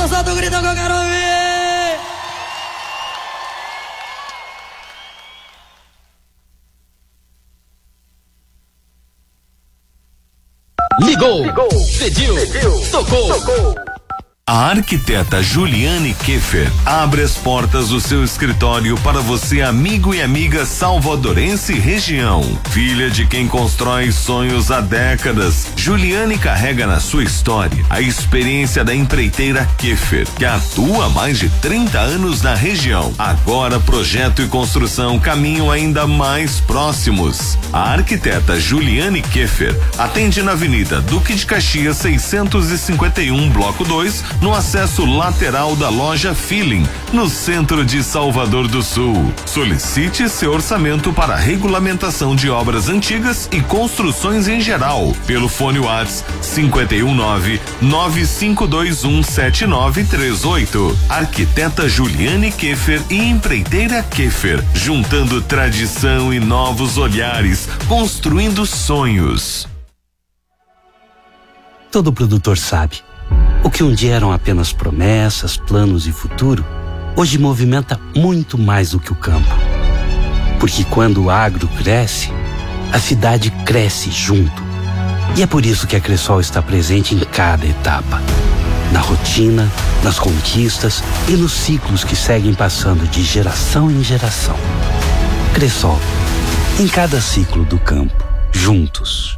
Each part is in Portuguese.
só solta o grito que eu quero ouvir. Ligou, pediu, tocou. A arquiteta Juliane Keffer abre as portas do seu escritório para você, amigo e amiga salvadorense e região. Filha de quem constrói sonhos há décadas, Juliane carrega na sua história a experiência da empreiteira Keffer, que atua há mais de 30 anos na região. Agora, projeto e construção caminham ainda mais próximos. A arquiteta Juliane Keffer atende na Avenida Duque de Caxias 651, Bloco 2, no acesso lateral da loja Feeling, no centro de Salvador do Sul. Solicite seu orçamento para regulamentação de obras antigas e construções em geral, pelo fone WhatsApp 51995217938. Arquiteta Juliane Keffer e empreiteira Keffer, juntando tradição e novos olhares, construindo sonhos. Todo produtor sabe. O que um dia eram apenas promessas, planos e futuro, hoje movimenta muito mais do que o campo. Porque quando o agro cresce, a cidade cresce junto. E é por isso que a Cressol está presente em cada etapa. Na rotina, nas conquistas e nos ciclos que seguem passando de geração em geração. Cressol, em cada ciclo do campo, juntos.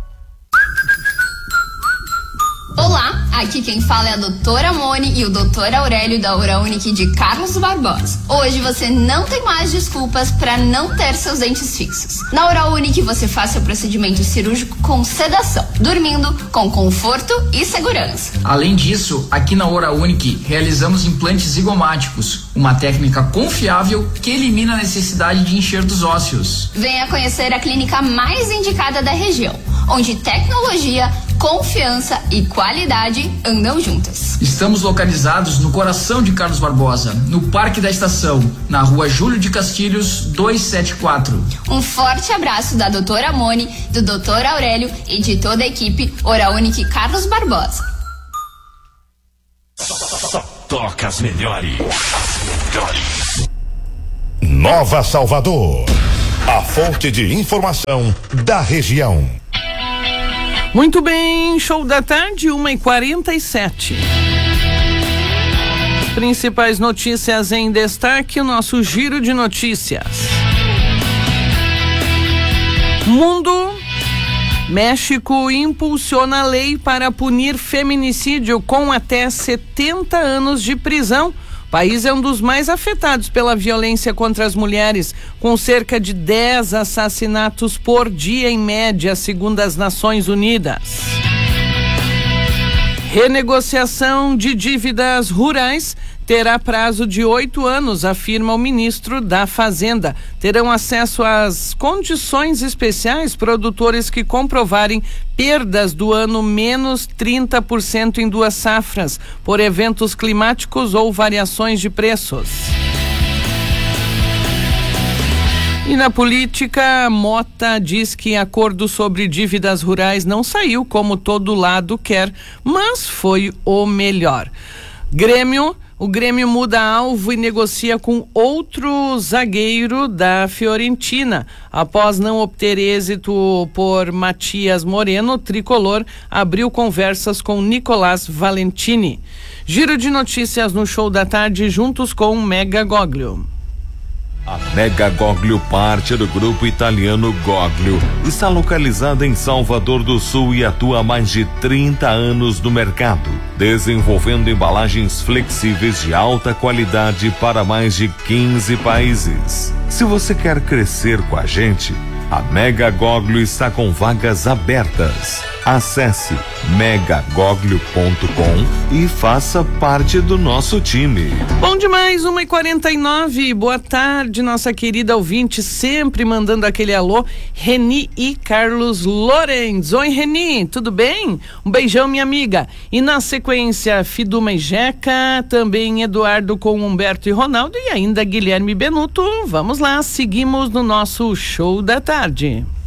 Olá, aqui quem fala é a doutora Mone e o doutor Aurélio da Oraunic de Carlos Barbosa. Hoje você não tem mais desculpas para não ter seus dentes fixos. Na Oraunic você faz seu procedimento cirúrgico com sedação, dormindo com conforto e segurança. Além disso, aqui na Oraunic realizamos implantes zigomáticos, uma técnica confiável que elimina a necessidade de enxertos ósseos. Venha conhecer a clínica mais indicada da região, onde tecnologia, confiança e qualidade andam juntas. Estamos localizados no coração de Carlos Barbosa, no Parque da Estação, na rua Júlio de Castilhos, 274. Um forte abraço da doutora Mone, do doutor Aurélio e de toda a equipe Oraunic Carlos Barbosa. Só toca as melhores. Nova Salvador, a fonte de informação da região. Muito bem, show da tarde, 1h47. Principais notícias em destaque, o nosso giro de notícias. México impulsiona a lei para punir feminicídio com até 70 anos de prisão. O país é um dos mais afetados pela violência contra as mulheres, com cerca de 10 assassinatos por dia em média, segundo as Nações Unidas. Renegociação de dívidas rurais terá prazo de 8 anos, afirma o ministro da Fazenda. Terão acesso às condições especiais produtores que comprovarem perdas do ano menos 30% em 2 safras, por eventos climáticos ou variações de preços. E na política, Mota diz que acordo sobre dívidas rurais não saiu como todo lado quer, mas foi o melhor. O Grêmio muda alvo e negocia com outro zagueiro da Fiorentina. Após não obter êxito por Matias Moreno, o tricolor abriu conversas com Nicolás Valentini. Giro de notícias no show da tarde, juntos com Mega Goglio. A Mega Goglio, parte do grupo italiano Goglio, está localizada em Salvador do Sul e atua há mais de 30 anos no mercado, desenvolvendo embalagens flexíveis de alta qualidade para mais de 15 países. Se você quer crescer com a gente, a Mega Goglio está com vagas abertas. Acesse megagoglio.com e faça parte do nosso time. Bom demais, 1h49. Boa tarde, nossa querida ouvinte, sempre mandando aquele alô, Reni e Carlos Lorenz. Oi, Reni, tudo bem? Um beijão, minha amiga. E na sequência, Fiduma e Jeca, também Eduardo com Humberto e Ronaldo e ainda Guilherme Benuto. Vamos lá, seguimos no nosso show da tarde.